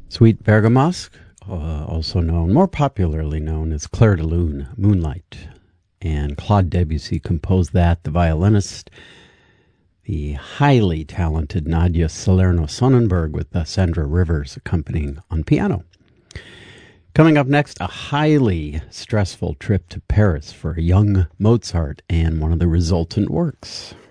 Suite Bergamasque, also more popularly known as Clair de Lune, Moonlight. And Claude Debussy composed that. The violinist, the highly talented Nadia Salerno-Sonnenberg with Sandra Rivers accompanying on piano. Coming up next, a highly stressful trip to Paris for a young Mozart and one of the resultant works.